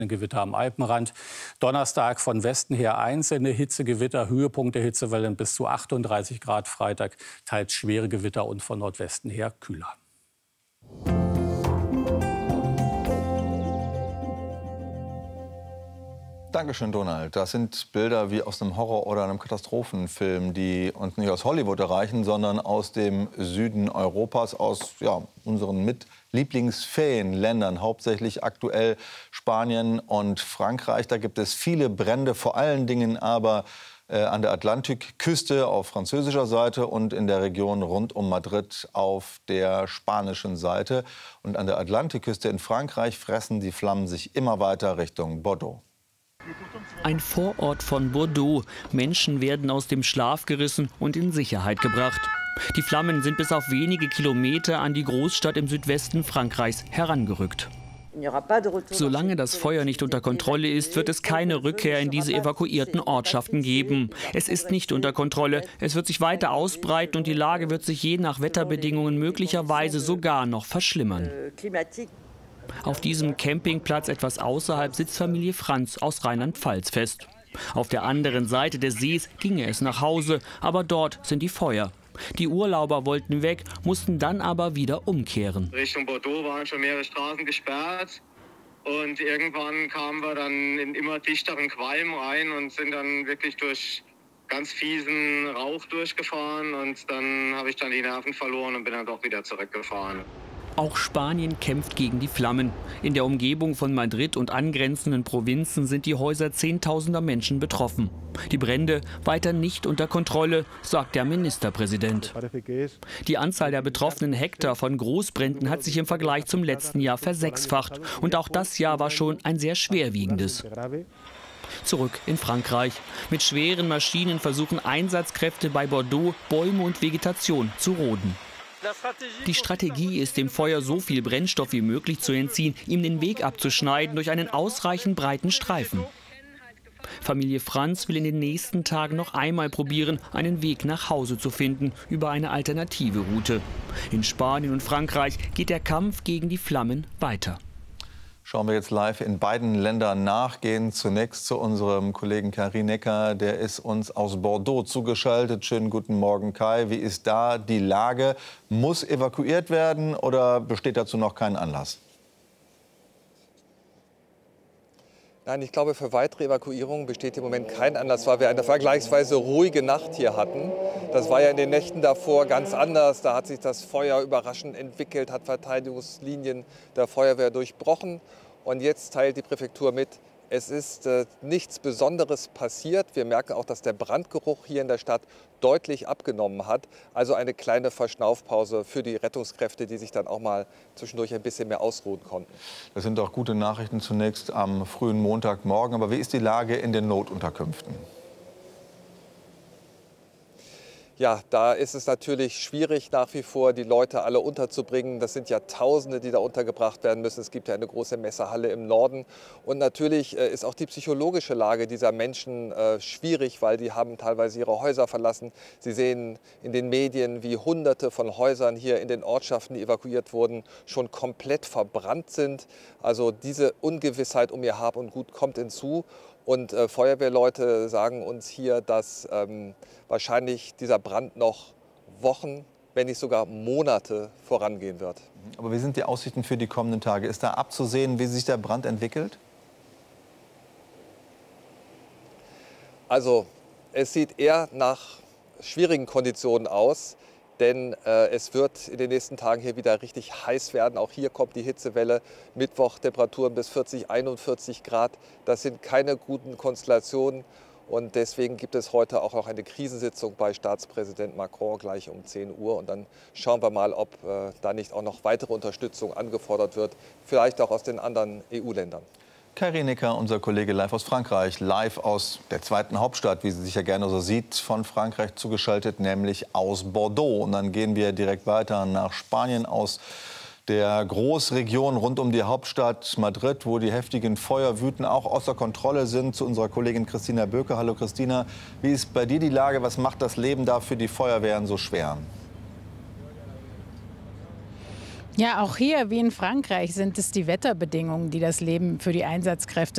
Gewitter am Alpenrand. Donnerstag von Westen her einzelne Hitzegewitter, Höhepunkt der Hitzewellen bis zu 38 Grad. Freitag teils schwere Gewitter und von Nordwesten her kühler. Dankeschön, Donald. Das sind Bilder wie aus einem Horror- oder einem Katastrophenfilm, die uns nicht aus Hollywood erreichen, sondern aus dem Süden Europas, aus unseren Lieblingsferienländern, hauptsächlich aktuell Spanien und Frankreich. Da gibt es viele Brände, vor allen Dingen aber an der Atlantikküste auf französischer Seite und in der Region rund um Madrid auf der spanischen Seite. Und an der Atlantikküste in Frankreich fressen die Flammen sich immer weiter Richtung Bordeaux. Ein Vorort von Bordeaux. Menschen werden aus dem Schlaf gerissen und in Sicherheit gebracht. Die Flammen sind bis auf wenige Kilometer an die Großstadt im Südwesten Frankreichs herangerückt. Solange das Feuer nicht unter Kontrolle ist, wird es keine Rückkehr in diese evakuierten Ortschaften geben. Es ist nicht unter Kontrolle. Es wird sich weiter ausbreiten und die Lage wird sich je nach Wetterbedingungen möglicherweise sogar noch verschlimmern. Auf diesem Campingplatz etwas außerhalb sitzt Familie Franz aus Rheinland-Pfalz fest. Auf der anderen Seite des Sees ginge es nach Hause, aber dort sind die Feuer. Die Urlauber wollten weg, mussten dann aber wieder umkehren. Richtung Bordeaux waren schon mehrere Straßen gesperrt und irgendwann kamen wir dann in immer dichteren Qualm rein und sind dann wirklich durch ganz fiesen Rauch durchgefahren und dann habe ich dann die Nerven verloren und bin dann doch wieder zurückgefahren. Auch Spanien kämpft gegen die Flammen. In der Umgebung von Madrid und angrenzenden Provinzen sind die Häuser zehntausender Menschen betroffen. Die Brände weiter nicht unter Kontrolle, sagt der Ministerpräsident. Die Anzahl der betroffenen Hektar von Großbränden hat sich im Vergleich zum letzten Jahr versechsfacht. Und auch das Jahr war schon ein sehr schwerwiegendes. Zurück in Frankreich. Mit schweren Maschinen versuchen Einsatzkräfte bei Bordeaux, Bäume und Vegetation zu roden. Die Strategie ist, dem Feuer so viel Brennstoff wie möglich zu entziehen, ihm den Weg abzuschneiden durch einen ausreichend breiten Streifen. Familie Franz will in den nächsten Tagen noch einmal probieren, einen Weg nach Hause zu finden über eine alternative Route. In Spanien und Frankreich geht der Kampf gegen die Flammen weiter. Schauen wir jetzt live in beiden Ländern nach. Gehen zunächst zu unserem Kollegen Kai Necker. Der ist uns aus Bordeaux zugeschaltet. Schönen guten Morgen, Kai. Wie ist da die Lage? Muss evakuiert werden oder besteht dazu noch kein Anlass? Nein, ich glaube, für weitere Evakuierungen besteht im Moment kein Anlass, weil wir eine vergleichsweise ruhige Nacht hier hatten. Das war ja in den Nächten davor ganz anders. Da hat sich das Feuer überraschend entwickelt, hat Verteidigungslinien der Feuerwehr durchbrochen. Und jetzt teilt die Präfektur mit, es ist nichts Besonderes passiert. Wir merken auch, dass der Brandgeruch hier in der Stadt deutlich abgenommen hat. Also eine kleine Verschnaufpause für die Rettungskräfte, die sich dann auch mal zwischendurch ein bisschen mehr ausruhen konnten. Das sind auch gute Nachrichten zunächst am frühen Montagmorgen. Aber wie ist die Lage in den Notunterkünften? Ja, da ist es natürlich schwierig, nach wie vor die Leute alle unterzubringen. Das sind ja Tausende, die da untergebracht werden müssen. Es gibt ja eine große Messehalle im Norden. Und natürlich ist auch die psychologische Lage dieser Menschen schwierig, weil die haben teilweise ihre Häuser verlassen. Sie sehen in den Medien, wie Hunderte von Häusern hier in den Ortschaften, die evakuiert wurden, schon komplett verbrannt sind. Also diese Ungewissheit um ihr Hab und Gut kommt hinzu. Und Feuerwehrleute sagen uns hier, dass wahrscheinlich dieser Brand noch Wochen, wenn nicht sogar Monate vorangehen wird. Aber wie sind die Aussichten für die kommenden Tage? Ist da abzusehen, wie sich der Brand entwickelt? Also es sieht eher nach schwierigen Konditionen aus. Denn es wird in den nächsten Tagen hier wieder richtig heiß werden. Auch hier kommt die Hitzewelle. Mittwoch Temperaturen bis 40, 41 Grad. Das sind keine guten Konstellationen. Und deswegen gibt es heute auch noch eine Krisensitzung bei Staatspräsident Macron gleich um 10 Uhr. Und dann schauen wir mal, ob da nicht auch noch weitere Unterstützung angefordert wird. Vielleicht auch aus den anderen EU-Ländern. Kai Necker, unser Kollege live aus Frankreich, live aus der zweiten Hauptstadt, wie sie sich ja gerne so sieht, von Frankreich zugeschaltet, nämlich aus Bordeaux. Und dann gehen wir direkt weiter nach Spanien, aus der Großregion rund um die Hauptstadt Madrid, wo die heftigen Feuerwüten auch außer Kontrolle sind, zu unserer Kollegin Christina Böke. Hallo Christina, wie ist bei dir die Lage? Was macht das Leben da für die Feuerwehren so schwer? Ja, auch hier wie in Frankreich sind es die Wetterbedingungen, die das Leben für die Einsatzkräfte